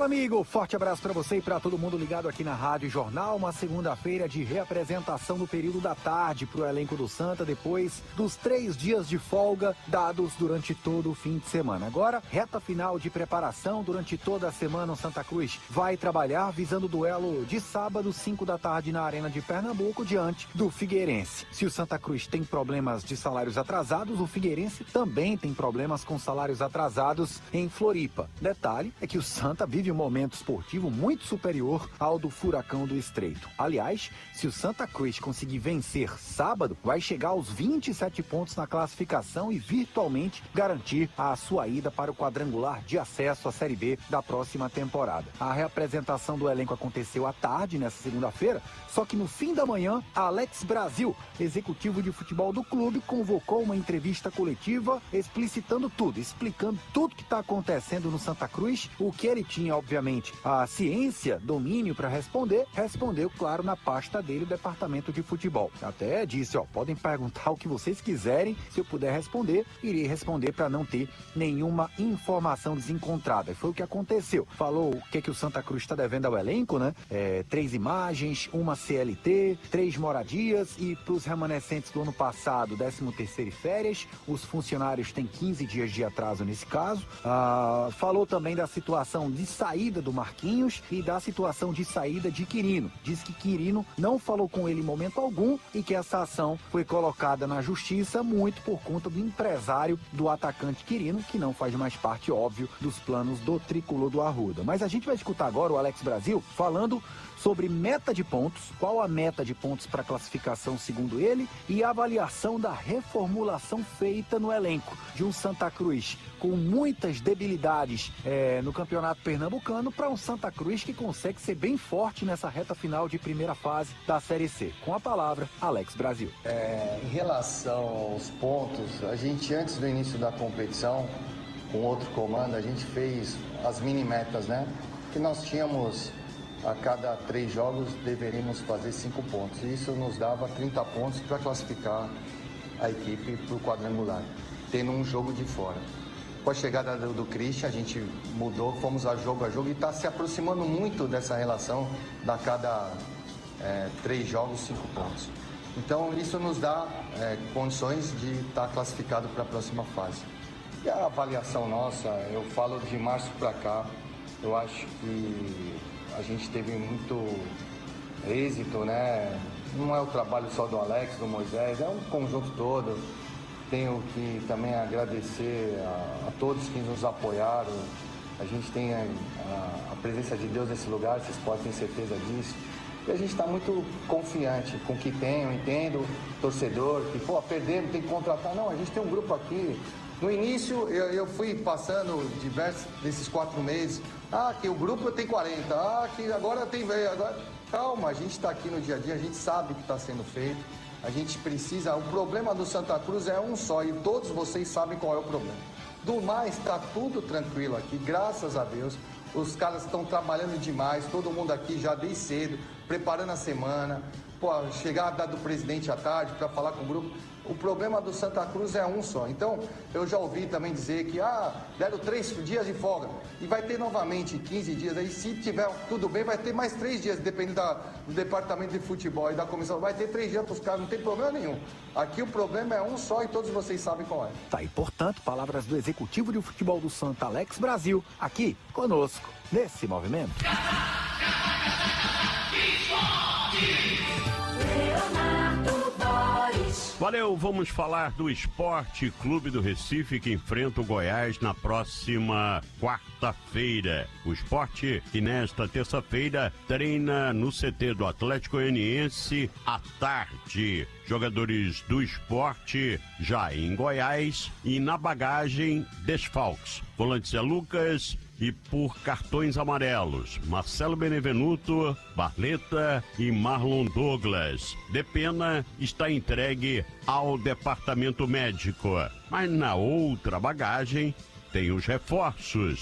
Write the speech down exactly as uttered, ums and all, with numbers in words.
Fala, amigo! Forte abraço para você e para todo mundo ligado aqui na Rádio Jornal. Uma segunda-feira de reapresentação no período da tarde para o elenco do Santa, depois dos três dias de folga dados durante todo o fim de semana. Agora, reta final de preparação. Durante toda a semana, o Santa Cruz vai trabalhar visando o duelo de sábado, cinco da tarde, na Arena de Pernambuco, diante do Figueirense. Se o Santa Cruz tem problemas de salários atrasados, o Figueirense também tem problemas com salários atrasados em Floripa. Detalhe é que o Santa vive um momento esportivo muito superior ao do Furacão do Estreito. Aliás, se o Santa Cruz conseguir vencer sábado, vai chegar aos vinte e sete pontos na classificação e virtualmente garantir a sua ida para o quadrangular de acesso à Série B da próxima temporada. A reapresentação do elenco aconteceu à tarde, nessa segunda-feira, só que no fim da manhã, Alex Brasil, executivo de futebol do clube, convocou uma entrevista coletiva explicitando tudo, explicando tudo que está acontecendo no Santa Cruz, o que ele tinha, obviamente, a ciência, domínio para responder, respondeu, claro, na pasta dele, o departamento de futebol. Até disse, ó, podem perguntar o que vocês quiserem, se eu puder responder, irei responder para não ter nenhuma informação desencontrada. E foi o que aconteceu. Falou o que, que o Santa Cruz está devendo ao elenco, né? É, três imagens, uma C L T, três moradias e para os remanescentes do ano passado, décimo terceiro e férias, os funcionários têm quinze dias de atraso nesse caso. Ah, falou também da situação de saída do Marquinhos e da situação de saída de Quirino. Diz que Quirino não falou com ele em momento algum e que essa ação foi colocada na justiça muito por conta do empresário do atacante Quirino, que não faz mais parte, óbvio, dos planos do tricolor do Arruda. Mas a gente vai escutar agora o Alex Brasil falando sobre meta de pontos, qual a meta de pontos para classificação segundo ele e a avaliação da reformulação feita no elenco de um Santa Cruz com muitas debilidades é, no campeonato pernambucano para um Santa Cruz que consegue ser bem forte nessa reta final de primeira fase da Série C. Com a palavra, Alex Brasil. É, em relação aos pontos, a gente antes do início da competição, com outro comando, a gente fez as mini metas, né? Que nós tínhamos a cada três jogos deveríamos fazer cinco pontos. Isso nos dava trinta pontos para classificar a equipe para o quadrangular, tendo um jogo de fora. Com a chegada do, do Christian, a gente mudou, fomos a jogo a jogo e está se aproximando muito dessa relação da cada é, três jogos, cinco pontos. Então isso nos dá é, condições de estar tá classificado para a próxima fase. E a avaliação nossa, eu falo de março para cá, eu acho que a gente teve muito êxito, né? Não é o trabalho só do Alex, do Moisés, é um conjunto todo. Tenho que também agradecer a, a todos que nos apoiaram. A gente tem a, a, a presença de Deus nesse lugar, vocês podem ter certeza disso. E a gente está muito confiante com o que tem, eu entendo, torcedor, que, pô, perdemos, tem que contratar. Não, a gente tem um grupo aqui. No início, eu, eu fui passando diversos desses quatro meses. Ah, que o grupo tem quarenta. Ah, que agora tem... Agora... Calma, a gente está aqui no dia a dia, a gente sabe o que está sendo feito. A gente precisa... O problema do Santa Cruz é um só e todos vocês sabem qual é o problema. Do mais, está tudo tranquilo aqui, graças a Deus. Os caras estão trabalhando demais, todo mundo aqui já desde cedo, preparando a semana. Pô, chegada do presidente à tarde para falar com o grupo. O problema do Santa Cruz é um só. Então, eu já ouvi também dizer que, ah, deram três dias de folga. E vai ter novamente quinze dias. Aí, se tiver tudo bem, vai ter mais três dias, dependendo da, do departamento de futebol e da comissão. Vai ter três dias para os caras, não tem problema nenhum. Aqui o problema é um só e todos vocês sabem qual é. Tá aí, portanto, palavras do executivo de futebol do Santa, Alex Brasil, aqui conosco, nesse movimento. Valeu, vamos falar do Esporte Clube do Recife, que enfrenta o Goiás na próxima quarta-feira. O Esporte, que nesta terça-feira treina no C T do Atlético Goianiense à tarde. Jogadores do Esporte já em Goiás e na bagagem desfalques. Volante Zé Lucas e por cartões amarelos, Marcelo Benevenuto, Barleta e Marlon Douglas. Depena está entregue ao departamento médico, mas na outra bagagem tem os reforços.